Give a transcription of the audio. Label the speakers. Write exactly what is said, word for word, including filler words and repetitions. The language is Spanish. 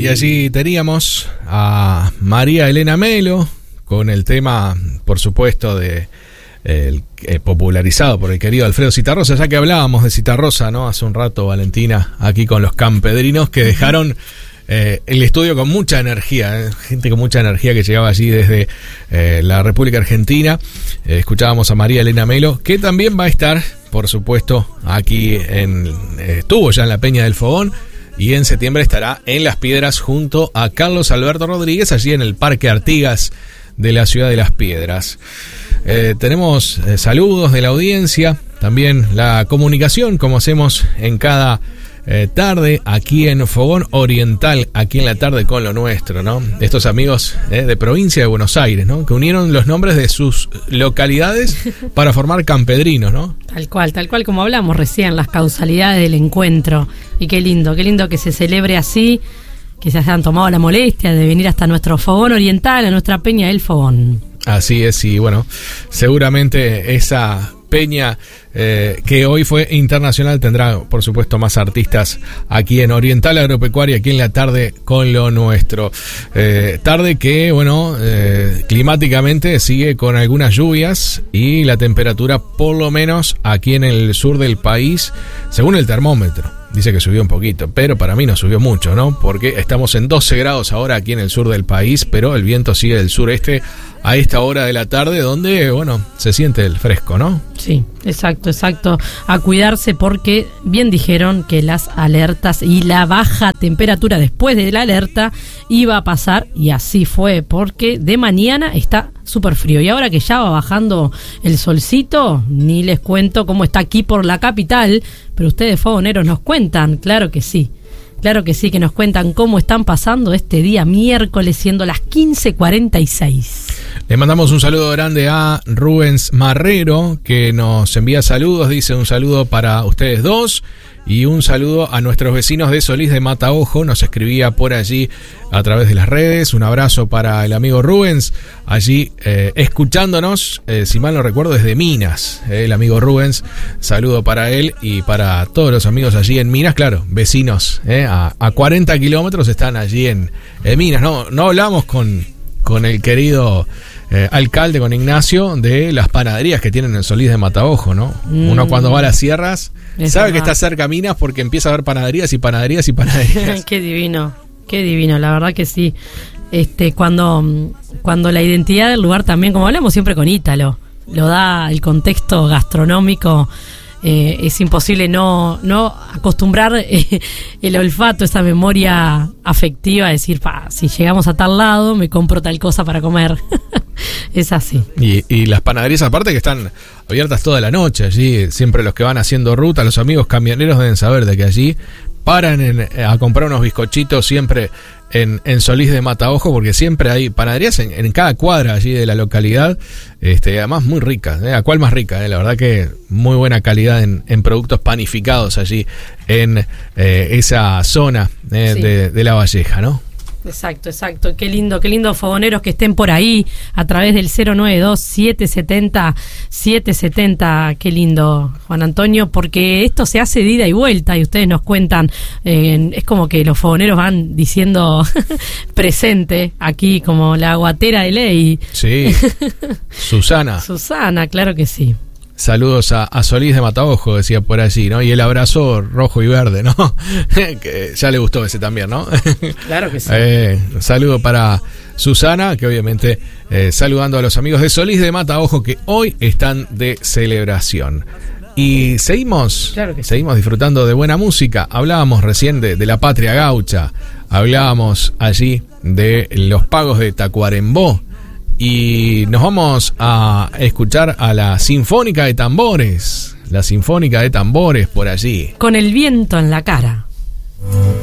Speaker 1: Y allí teníamos a María Elena Melo con el tema, por supuesto, de el, eh, popularizado por el querido Alfredo Zitarrosa, ya que hablábamos de Zitarrosa, ¿no? Hace un rato, Valentina, aquí con los campedrinos que dejaron eh, el estudio con mucha energía, eh, gente con mucha energía que llegaba allí desde eh, la República Argentina. Eh, escuchábamos a María Elena Melo, que también va a estar, por supuesto, aquí en eh, estuvo ya en la Peña del Fogón. Y en septiembre estará en Las Piedras junto a Carlos Alberto Rodríguez, allí en el Parque Artigas de la ciudad de Las Piedras. Eh, tenemos eh, saludos de la audiencia, también la comunicación, como hacemos en cada eh, tarde, aquí en Fogón Oriental, aquí en la tarde con lo nuestro, ¿no? Estos amigos eh, de provincia de Buenos Aires, ¿no? Que unieron los nombres de sus localidades para formar campedrinos, ¿no?
Speaker 2: Tal cual, tal cual como hablamos recién, las causalidades del encuentro. Y qué lindo, qué lindo que se celebre así, que se hayan tomado la molestia de venir hasta nuestro Fogón Oriental, a nuestra Peña del Fogón. Así es, y bueno, seguramente esa peña eh, que hoy fue internacional tendrá, por supuesto, más artistas aquí en Oriental Agropecuaria, aquí en la tarde con lo nuestro. Eh, tarde que, bueno, eh, climáticamente sigue con algunas lluvias y la temperatura, por lo menos aquí en el sur del país, según el termómetro, dice que subió un poquito, pero para mí no subió mucho, ¿no? Porque estamos en doce grados ahora aquí en el sur del país, pero el viento sigue del sureste a esta hora de la tarde, donde, bueno, se siente el fresco, ¿no? Sí, exacto, exacto. A cuidarse porque bien dijeron que las alertas y la baja temperatura después de la alerta iba a pasar, y así fue, porque de mañana está súper frío. Y ahora que ya va bajando el solcito, ni les cuento cómo está aquí por la capital, pero ustedes, fogoneros, nos cuentan, claro que sí. Claro que sí, que nos cuentan cómo están pasando este día miércoles, siendo las quince cuarenta y seis.
Speaker 1: Le mandamos un saludo grande a Rubens Marrero, que nos envía saludos, dice un saludo para ustedes dos. Y un saludo a nuestros vecinos de Solís de Mataojo, nos escribía por allí a través de las redes. Un abrazo para el amigo Rubens, allí eh, escuchándonos, eh, si mal no recuerdo, desde Minas. Eh, el amigo Rubens, saludo para él y para todos los amigos allí en Minas, claro, vecinos, eh, a, a cuarenta kilómetros están allí en, en Minas. No, no hablamos con, con el querido Eh, alcalde, con Ignacio, de las panaderías que tienen en Solís de Mataojo, ¿no? Mm. Uno cuando va a las sierras es sabe verdad que está cerca Minas porque empieza a haber panaderías y panaderías y panaderías.
Speaker 2: Qué divino, qué divino, la verdad que sí. Este, cuando, cuando la identidad del lugar también, como hablamos siempre con Ítalo, lo da el contexto gastronómico. Eh, es imposible no, no acostumbrar eh, el olfato, esa memoria afectiva, decir, pa, si llegamos a tal lado, me compro tal cosa para comer. Es así.
Speaker 1: Y, y las panaderías aparte que están abiertas toda la noche allí, siempre los que van haciendo ruta, los amigos camioneros deben saber de que allí paran en, a comprar unos bizcochitos siempre en, en Solís de Mataojo, porque siempre hay panaderías en, en cada cuadra allí de la localidad, este, además muy ricas, ¿eh? ¿A cuál más rica? ¿eh? La verdad que muy buena calidad en, en productos panificados allí en eh, esa zona eh, sí. de, de La Valleja, ¿no?
Speaker 2: Exacto, exacto. Qué lindo, qué lindo, fogoneros, que estén por ahí a través del cero nueve dos, siete siete cero, siete siete cero. Qué lindo, Juan Antonio, porque esto se hace de ida y vuelta y ustedes nos cuentan. Eh, es como que los fogoneros van diciendo presente aquí, como la guatera de ley.
Speaker 1: Sí, Susana.
Speaker 2: Susana, claro que sí.
Speaker 1: Saludos a, a Solís de Mataojo, decía por allí, ¿no? Y el abrazo rojo y verde, ¿no? Que ya le gustó ese también, ¿no?
Speaker 2: Claro que sí.
Speaker 1: Eh, saludo para Susana, que obviamente eh, saludando a los amigos de Solís de Mataojo que hoy están de celebración. Y seguimos, claro que sí. seguimos disfrutando de buena música. Hablábamos recién de, de la patria gaucha, hablábamos allí de los pagos de Tacuarembó. Y nos vamos a escuchar a la Sinfónica de Tambores, la Sinfónica de Tambores por allí.
Speaker 2: Con el viento en la cara.